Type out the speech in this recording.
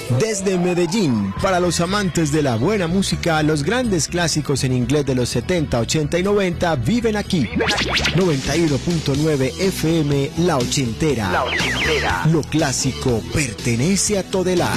Desde Medellín, para los amantes de la buena música, los grandes clásicos en inglés de los 70, 80 y 90 viven aquí. 91.9 FM, La Ochentera. Lo clásico pertenece a Todelar.